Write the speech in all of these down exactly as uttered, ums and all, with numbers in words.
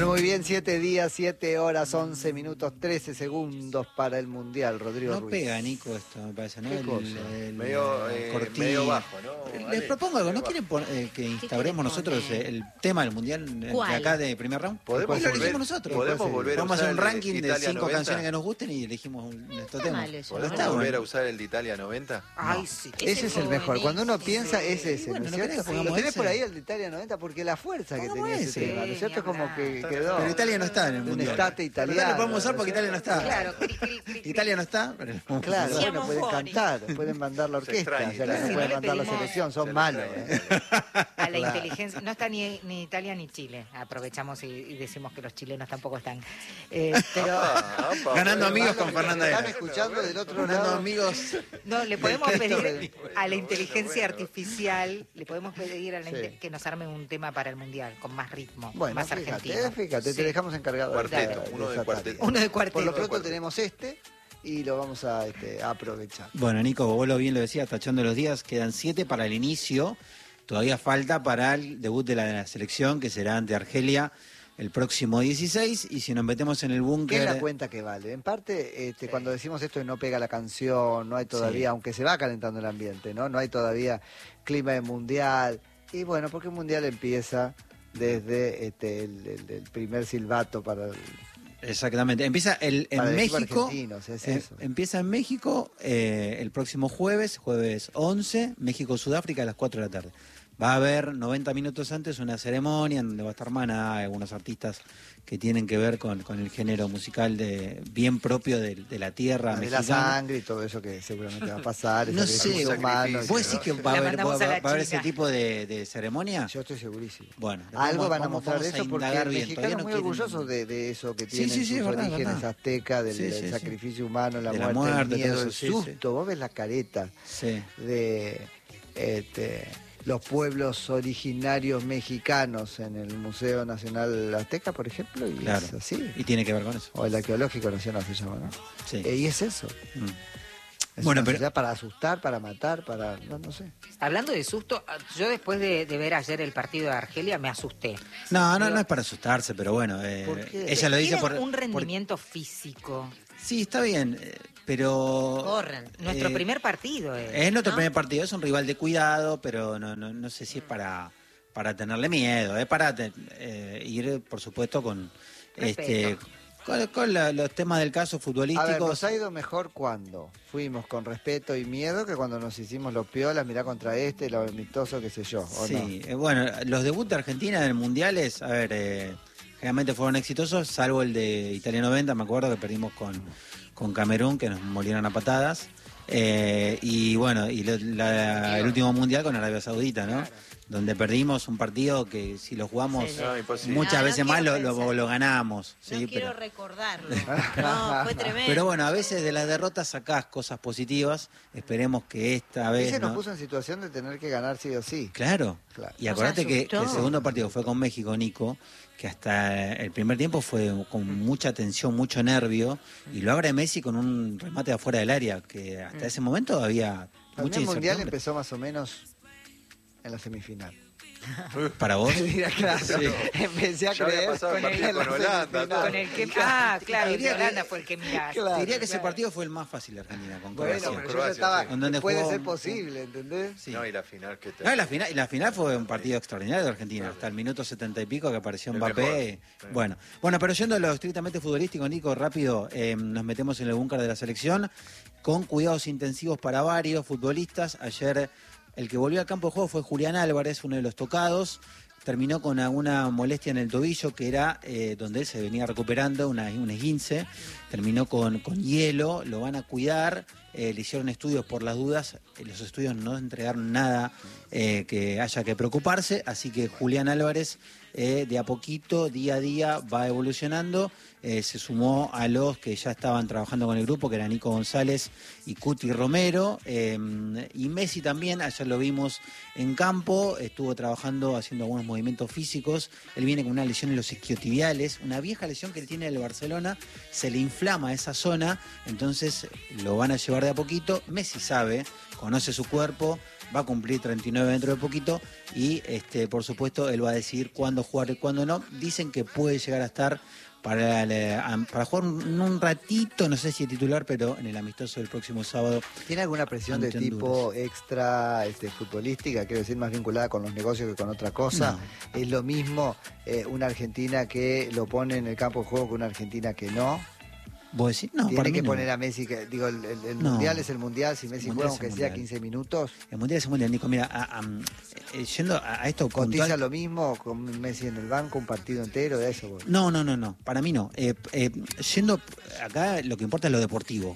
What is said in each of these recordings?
Bueno, muy bien, siete días, siete horas, once minutos, trece segundos para el Mundial, Rodrigo No Ruiz. pega, Nico, esto, me parece, ¿no? ¿Qué el, cosa? el, Medio, el eh, cortina. medio bajo, ¿no? Les Ale, propongo algo, ¿no medio quieren pon- eh, que instauremos quieren nosotros poner? el tema del Mundial entre ¿Cuál? acá de primer round? ¿Podemos Y lo volver- elegimos nosotros. podemos volver a Vamos a hacer un usar el ranking de Italia cinco noventa? canciones que nos gusten y elegimos un- nuestro está tema. mal eso, ¿Podemos Está volver bueno. a usar el de Italia noventa? Ay, sí. Ese es el mejor. Cuando uno piensa, es ese, Bueno, ¿no ¿no es querés cierto? que pongamos Lo tenés ese? por ahí el de Italia noventa porque la fuerza que Pongamos tenía ese ese. tema, ¿no es cierto? Sí, Como ni que hablar. quedó. Pero Italia no está en el Un Mundial. estate Pero no italiano. lo podemos usar porque Italia no está. Claro, cri, cri, cri, cri. Italia no está, pero lo podemos Claro, usar. bueno, Siamo pueden fuori. cantar, pueden mandar la Se orquesta, extraña o sea, que Italia. no Si pueden no le mandar la pedimos- selección, son Se malos. extraña ¿eh? A la Claro. inteligencia. No está ni, ni Italia ni Chile. Aprovechamos y, y decimos que los chilenos tampoco están. Eh, pero Apa, apa, Ganando bueno, amigos bueno, con Fernanda Están Era. escuchando del otro Ganando lado. amigos. no, le podemos pedir a la bueno, inteligencia bueno. artificial, le podemos pedir a la Sí. inte- que nos arme un tema para el mundial con más ritmo, Bueno, más fíjate, argentino. fíjate, Sí. te dejamos encargado. Cuarteto, de uno de esa cuarteto. tarea. Uno de cuarteto. Por lo pronto Cuarteto. tenemos este y lo vamos a este, aprovechar. Bueno, Nico, vos lo bien lo decías, tachando los días, quedan siete para el inicio. Todavía falta para el debut de la, de la selección, que será ante Argelia el próximo dieciséis. Y si nos metemos en el ¿Qué búnker... es la cuenta que vale? En parte, este, cuando decimos esto y no pega la canción, no hay todavía, Sí. aunque se va calentando el ambiente, ¿no? No hay todavía clima de mundial. Y bueno, porque el mundial empieza desde este, el, el- el primer silbato para el, Exactamente. Empieza el, en para el equipo México. argentino, o sea, es eh, eso. empieza en México eh, el próximo jueves, jueves once, México-Sudáfrica a las cuatro de la tarde. Va a haber noventa minutos antes una ceremonia en donde va a estar Maná, algunos artistas que tienen que ver con, con el género musical de bien propio de, de la tierra de la mexicana. sangre y todo eso que seguramente va a pasar. el No sacrificio sé, humano. ¿vos decís que va a La haber, va, mandamos a la va a haber ese China. tipo de, de ceremonia? Yo estoy segurísimo. Bueno, Algo vamos- van a vamos- mostrar de vamos a eso porque indagar el bien. mexicano Todavía es no muy quieren- orgulloso de, de eso que Sí, tiene sí, sí, sus es verdad, orígenes verdad. aztecas, del, Sí, del sí, sí. sacrificio humano, la De la muerte, muerte, el miedo, todo el eso, sí, sí. susto. Vos ves la careta Sí. de este, los pueblos originarios mexicanos en el Museo Nacional Azteca, por ejemplo, y Claro. es así. Y tiene que ver con eso. O el Arqueológico Nacional se llama, ¿no? Sí. Eh, y es eso. Mm. Es Bueno, una pero- sociedad para asustar, para matar, para... no, no sé. Hablando de susto, yo después de, de ver ayer el partido de Argelia me asusté. No, no, Pero- no es para asustarse, pero bueno, eh, ¿Por qué? ella lo dice Tienen por... un por- rendimiento físico. Sí, está bien, eh, pero... Corren. Nuestro eh, primer partido es. Es nuestro ¿no? primer partido, es un rival de cuidado, pero no, no, no sé si es para, para tenerle miedo, es para te- eh, ir, por supuesto, con este Respeto. con, con la- los temas del caso A ver, futbolístico. nos ha ido mejor cuando fuimos con respeto y miedo que cuando nos hicimos los piolas, mirá contra este, lo amistoso, qué sé yo, ¿o Sí, no? eh, bueno, los debuts de Argentina en mundiales, a ver, eh, generalmente fueron exitosos, salvo el de Italia noventa, me acuerdo que perdimos con, con Camerún, que nos molieron a patadas. Eh, y bueno, y lo- la- el último mundial con Arabia Saudita, ¿no? Donde perdimos un partido que si lo jugamos Sí, sí. No, imposible. muchas No, no veces más quiero lo, lo- pensar. lo ganamos. No ¿sí? quiero pero, recordarlo. No, fue tremendo. pero bueno, a veces de las derrotas sacás cosas positivas. Esperemos que esta Y vez. se nos ¿no? puso en situación de tener que ganar sí o sí. Claro. Claro. Y acordate que, que el asustó. segundo partido fue con México, Nico, que hasta el primer tiempo fue con mucha tensión, mucho nervio, y lo abre Messi con un remate de afuera del área, que hasta ese momento había Para mí mucha el Mundial incertidumbre. empezó más o menos en la semifinal. Para vos. Mira, claro. Sí. Empecé a Ya había creer pasado el con partido él con en la Holanda, semifinal. todo. Con el que. Ah, claro, Diría el de que- Holanda fue el que miraste. Claro. Te diría que ese claro. partido fue el más fácil de Argentina, con Bueno, Croacia. pero yo ya Croacia, estaba, sí. Donde puede jugó ser un- posible, ¿entendés? Sí. No, y la final que te... No, y la final, y la final fue un partido extraordinario de Argentina, hasta el minuto setenta y pico que apareció El Mbappé. mejor. Bueno, bueno, pero yendo a lo estrictamente futbolístico, Nico, rápido, eh, nos metemos en el búnker de la selección con cuidados intensivos para varios futbolistas. Ayer el que volvió al campo de juego fue Julián Álvarez, uno de los tocados. Terminó con alguna molestia en el tobillo, que era eh, donde él se venía recuperando, una, un esguince. Terminó con, con hielo, lo van a cuidar. Eh, le hicieron estudios por las dudas. Eh, los estudios no entregaron nada eh, que haya que preocuparse. Así que Julián Álvarez, eh, de a poquito, día a día, va evolucionando. Eh, se sumó a los que ya estaban trabajando con el grupo, que eran Nico González y Cuti Romero. Eh, y Messi también, ayer lo vimos en campo, estuvo trabajando, haciendo algunos movimientos físicos. Él viene con una lesión en los isquiotibiales, una vieja lesión que él tiene del Barcelona, se le inflama esa zona, entonces lo van a llevar de a poquito. Messi sabe, conoce su cuerpo, va a cumplir treinta y nueve dentro de poquito y este, por supuesto él va a decidir cuándo jugar y cuándo no. Dicen que puede llegar a estar para, el, para jugar un, un ratito, no sé si titular, pero en el amistoso del próximo sábado. ¿Tiene alguna presión de tipo extra este, futbolística, quiero decir, más vinculada con los negocios que con otra cosa? No. ¿Es lo mismo eh, una Argentina que lo pone en el campo de juego que una Argentina que no? ¿Vos decís? No, Tiene para que mí poner no. a Messi, que digo, el, el, el No. mundial es el mundial, si Messi juega aunque sea quince minutos. El mundial es el mundial, Nico. Mira, a, a, eh, yendo a, a esto ¿Cotiza puntual... lo mismo con Messi en el banco, un partido entero de eso? Bueno. No, no, no, no, para mí no. Eh, eh, yendo acá, lo que importa es lo deportivo.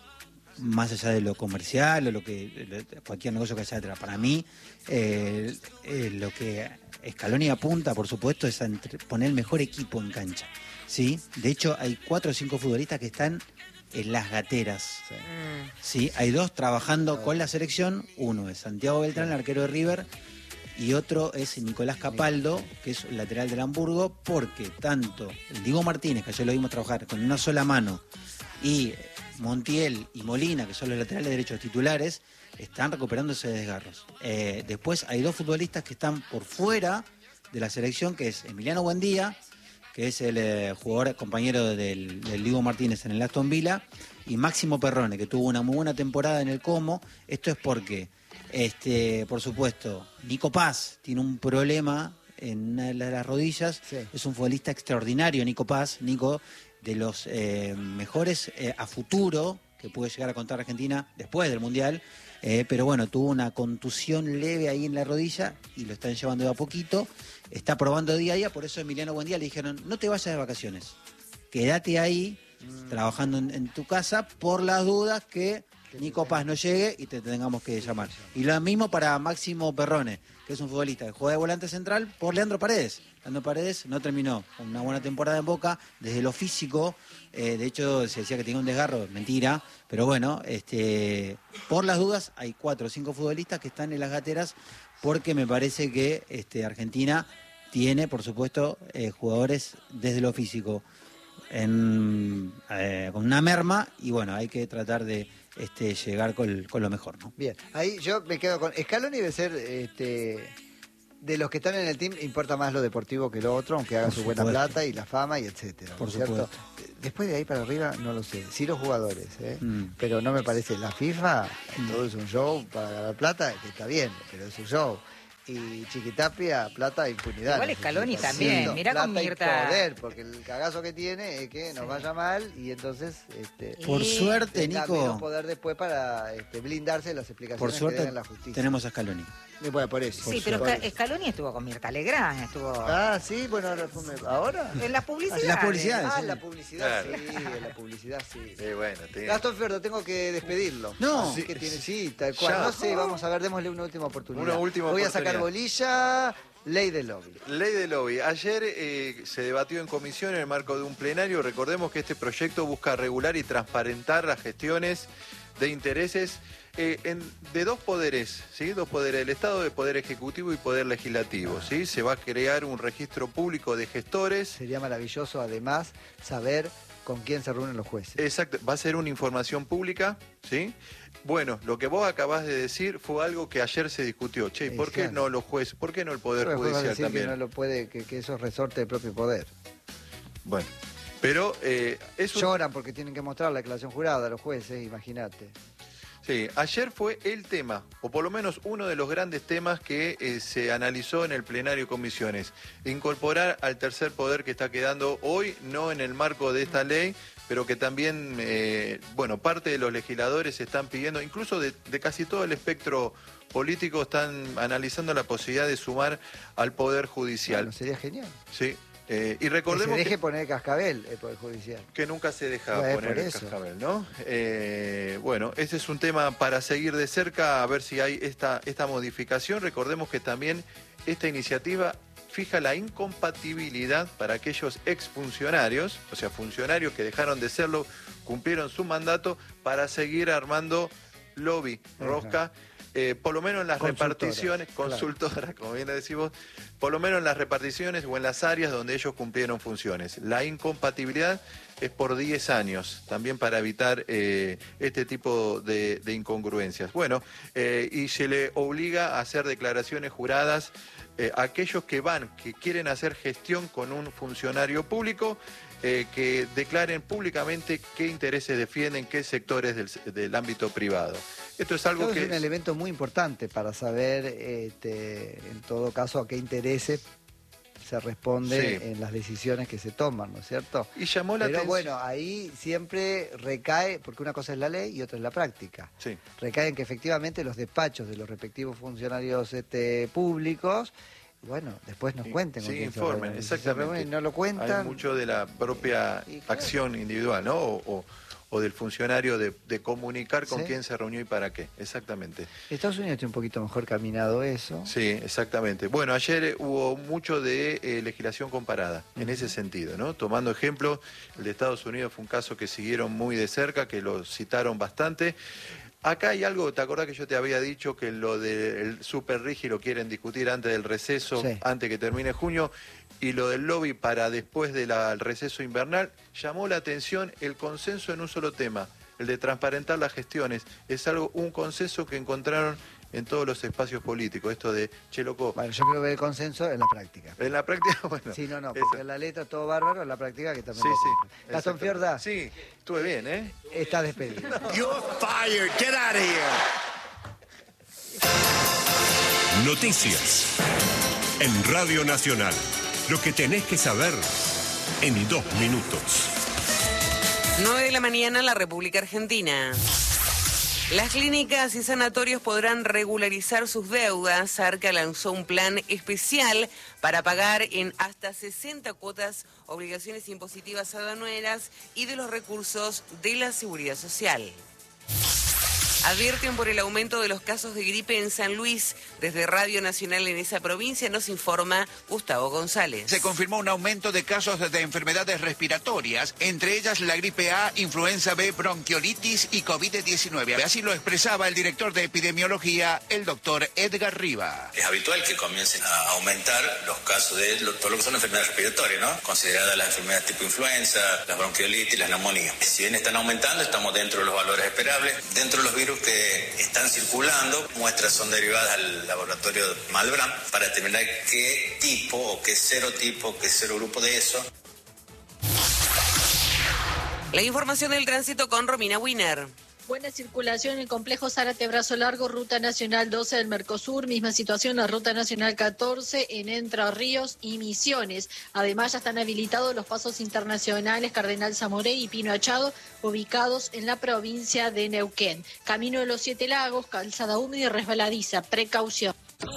Más allá de lo comercial o lo que cualquier negocio que haya detrás. Para mí, eh, eh, lo que Scaloni apunta, por supuesto, es a entre, poner el mejor equipo en cancha. ¿Sí? De hecho, hay cuatro o cinco futbolistas que están en las gateras. Sí. Mm. ¿Sí? Hay dos trabajando con la selección. Uno es Santiago Beltrán, el arquero de River, y otro es Nicolás Capaldo, que es el lateral del Hamburgo, porque tanto el Diego Martínez, que ayer lo vimos trabajar con una sola mano, y Montiel y Molina, que son los laterales derechos titulares, están recuperándose de desgarros. Eh, después hay dos futbolistas que están por fuera de la selección, que es Emiliano Buendía, que es el eh, jugador compañero del, del Diego Martínez en el Aston Villa, y Máximo Perrone, que tuvo una muy buena temporada en el Como. Esto es porque, este, por supuesto, Nico Paz tiene un problema en una de las rodillas. Sí. Es un futbolista extraordinario, Nico Paz, Nico, de los eh, mejores eh, a futuro que puede llegar a contar Argentina después del Mundial. Eh, pero bueno, tuvo una contusión leve ahí en la rodilla y lo están llevando de a poquito. Está probando día a día, por eso a Emiliano Buendía le dijeron, no te vayas de vacaciones, quédate ahí mm. trabajando en, en tu casa por las dudas que Nico Paz no llegue y te tengamos que llamar. Y lo mismo para Máximo Perrone, que es un futbolista que juega de volante central por Leandro Paredes. Leandro Paredes no terminó una buena temporada en Boca, desde lo físico, eh, de hecho se decía que tenía un desgarro, mentira, pero bueno, este, por las dudas hay cuatro o cinco futbolistas que están en las gateras porque me parece que este, Argentina tiene, por supuesto, eh, jugadores desde lo físico en, eh, con una merma y bueno, hay que tratar de este, llegar con, con lo mejor, ¿no? Bien, ahí yo me quedo con... Scaloni debe ser... Este... De los que están en el team importa más lo deportivo que lo otro, aunque haga Por su buena supuesto. plata y la fama y etcétera. Por ¿no es cierto? supuesto. Después de ahí para arriba no lo sé. Sí los jugadores, ¿eh? Mm. Pero no me parece. La FIFA, Mm. todo es un show para ganar plata, que está bien, pero es un show. Y Chiquitapia, plata e impunidad. Igual No sé Scaloni si está también, haciendo mirá con plata y Mirta. poder, porque el cagazo que tiene es que nos Sí. vaya mal y entonces... Este, Por Y suerte, tenga menos Nico, poder después para este, blindarse de las explicaciones por que suerte den en la justicia. tenemos a Scaloni. Y bueno, por eso. Sí, por pero suerte. Sca- Scaloni estuvo con Mirta Legrand, estuvo Ah, sí, bueno, ahora, ¿ahora? en las publicidades. En las publicidades. Ah, sí. la publicidad, Claro. sí, en la publicidad, sí. Sí, bueno, tiene- Gastón Ferdo, tengo que despedirlo. No. Así que tiene, sí, tal cual. Ya. No sé, vamos a ver, démosle una última oportunidad. Una última Voy a sacar oportunidad. bolilla, ley del lobby. Ley de lobby. Ayer eh, se debatió en comisión en el marco de un plenario. Recordemos que este proyecto busca regular y transparentar las gestiones de intereses eh, en- de dos poderes, ¿sí? Dos poderes del Estado, de poder ejecutivo y poder legislativo, ¿sí? Se va a crear un registro público de gestores. Sería maravilloso, además, saber con quién se reúnen los jueces. Exacto, va a ser una información pública, ¿sí? Bueno, lo que vos acabás de decir fue algo que ayer se discutió. Che, ¿por qué Exacto. no los jueces? ¿Por qué no el Poder Pero después vas a Judicial decir que también? no lo puede, que, que eso es resorte del propio poder. Bueno, pero eh, es un... Lloran porque tienen que mostrar la declaración jurada a los jueces, imagínate. Sí, ayer fue el tema, o por lo menos uno de los grandes temas que eh, se analizó en el plenario de comisiones. Incorporar al tercer poder que está quedando hoy, no en el marco de esta ley, pero que también, eh, bueno, parte de los legisladores están pidiendo, incluso de, de casi todo el espectro político, están analizando la posibilidad de sumar al Poder Judicial. Bueno, sería genial. Sí, eh, y Que se recordemos deje que, poner cascabel el Poder Judicial. que nunca se deja Bueno, poner por el eso. cascabel, ¿no? Eh, bueno, ese es un tema para seguir de cerca, a ver si hay esta, esta modificación. Recordemos que también esta iniciativa fija la incompatibilidad para aquellos exfuncionarios, o sea, funcionarios que dejaron de serlo, cumplieron su mandato para seguir armando lobby, Ajá. rosca eh, por lo menos en las Consultora, reparticiones, claro. consultoras, como bien decimos, por lo menos en las reparticiones o en las áreas donde ellos cumplieron funciones. La incompatibilidad es por diez años, también para evitar eh, este tipo de, de incongruencias. Bueno, eh, y se le obliga a hacer declaraciones juradas eh, a aquellos que van, que quieren hacer gestión con un funcionario público, eh, que declaren públicamente qué intereses defienden, qué sectores del, del ámbito privado. Esto es algo Claro, que... es un elemento muy importante para saber, este, en todo caso, a qué intereses se responde Sí. en las decisiones que se toman, ¿no es cierto? Y llamó la Pero atención... bueno, ahí siempre recae, porque una cosa es la ley y otra es la práctica. Sí. Recae en que efectivamente los despachos de los respectivos funcionarios este, públicos, bueno, después nos cuenten. con Sí, quién se informen, reúnen. Si se exactamente. reúnen y no lo cuentan. Hay mucho de la propia Y claro. acción individual, ¿no? O, o, o del funcionario de, de comunicar con Sí. quién se reunió y para qué. Exactamente. Estados Unidos tiene un poquito mejor caminado eso. Sí, exactamente. Bueno, ayer eh, hubo mucho de eh, legislación comparada, en ese sentido, ¿no? Tomando ejemplo, el de Estados Unidos fue un caso que siguieron muy de cerca, que lo citaron bastante. Acá hay algo, ¿te acordás que yo te había dicho que lo del super RIGI lo quieren discutir antes del receso, Sí. antes que termine junio, y lo del lobby para después del receso invernal? Llamó la atención el consenso en un solo tema, el de transparentar las gestiones. Es algo, un consenso que encontraron en todos los espacios políticos, esto de, che, loco, Bueno, yo creo que el consenso en la práctica. en la práctica, bueno. Sí, no, no, eso. porque en la letra todo bárbaro, en la práctica que también Sí, lo sí. cumple. Gastón exactamente. Fiorda, Sí, estuve bien, ¿eh? está despedido. You're fired. Get out of here. Noticias. En Radio Nacional. Lo que tenés que saber en dos minutos. nueve de la mañana en la República Argentina. Las clínicas y sanatorios podrán regularizar sus deudas. Arca lanzó un plan especial para pagar en hasta sesenta cuotas obligaciones impositivas aduaneras y de los recursos de la Seguridad Social. Advierten por el aumento de los casos de gripe en San Luis. Desde Radio Nacional en esa provincia nos informa Gustavo González. Se confirmó un aumento de casos de enfermedades respiratorias, entre ellas la gripe A, influenza B, bronquiolitis y COVID diecinueve. Así lo expresaba el director de epidemiología, el doctor Edgar Riva. Es habitual que comiencen a aumentar los casos de lo- todo lo que son enfermedades respiratorias, ¿no? Consideradas las enfermedades tipo influenza, las bronquiolitis, las neumonías. Si bien están aumentando, estamos dentro de los valores esperables. Dentro de los virus que están circulando, muestras son derivadas al laboratorio Malbrán para determinar qué tipo o qué serotipo, qué serogrupo de eso. La información del tránsito con Romina Wiener. Buena circulación en el complejo Zárate Brazo Largo, Ruta Nacional doce del Mercosur, misma situación la Ruta Nacional catorce en Entre Ríos y Misiones. Además ya están habilitados los pasos internacionales Cardenal Zamoré y Pino Achado, ubicados en la provincia de Neuquén. Camino de los Siete Lagos, calzada húmeda y resbaladiza, precaución.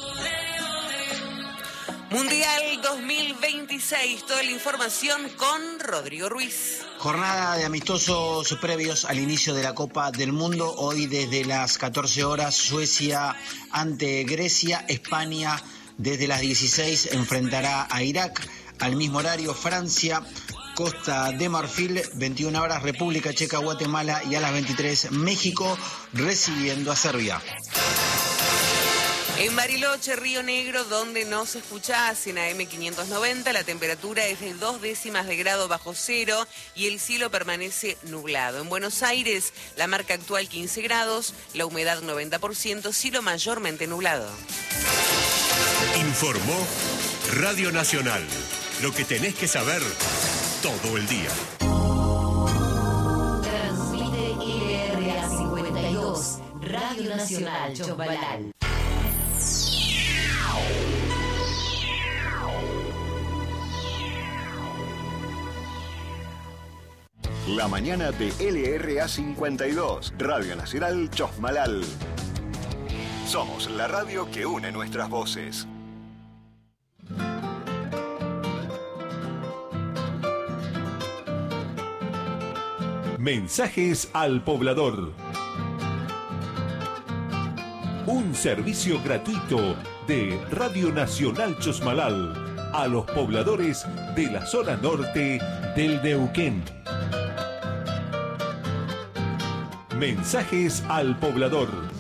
Mundial dos mil veintiséis, toda la información con Rodrigo Ruiz. Jornada de amistosos previos al inicio de la Copa del Mundo. Hoy desde las catorce horas Suecia ante Grecia, España desde las dieciséis enfrentará a Irak. Al mismo horario Francia, Costa de Marfil, veintiuna horas República Checa, Guatemala y a las veintitrés México recibiendo a Serbia. En Bariloche, Río Negro, donde nos escuchás en A M quinientos noventa, la temperatura es de dos décimas de grado bajo cero y el cielo permanece nublado. En Buenos Aires, la marca actual quince grados, la humedad noventa por ciento, cielo mayormente nublado. Informó Radio Nacional. Lo que tenés que saber todo el día. Transmite L R A cincuenta y dos, Radio Nacional Chosmalal. La mañana de L R A cincuenta y dos, Radio Nacional Chosmalal. Somos la radio que une nuestras voces. Mensajes al poblador. Un servicio gratuito de Radio Nacional Chosmalal a los pobladores de la zona norte del Neuquén. Mensajes al poblador.